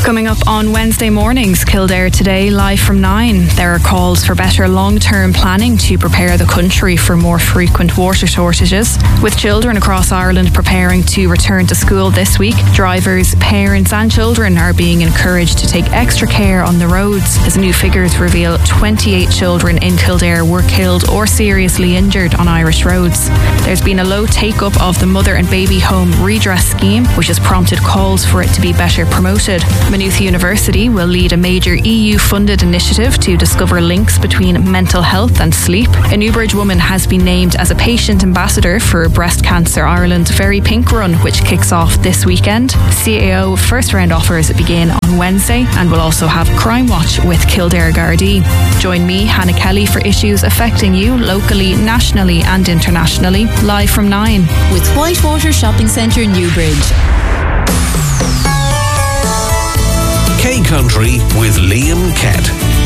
Coming up on Wednesday mornings, Kildare Today, live from 9. There are calls for better long-term planning to prepare the country for more frequent water shortages. With children across Ireland preparing to return to school this week, drivers, parents and children are being encouraged to take extra care on the roads as new figures reveal 28 children in Kildare were killed or seriously injured on Irish roads. There's been a low take-up of the Mother and Baby Home Redress Scheme, which has prompted calls for it to be better promoted. Maynooth University will lead a major EU-funded initiative to discover links between mental health and sleep. A Newbridge woman has been named as a patient ambassador for Breast Cancer Ireland's Very Pink Run, which kicks off this weekend. CAO first round offers begin on Wednesday, and we'll also have Crime Watch with Kildare Gardaí. Join me, Hannah Kelly, for issues affecting you locally, nationally and internationally, live from 9. With Whitewater Shopping Centre, Newbridge. K Country with Liam Kett.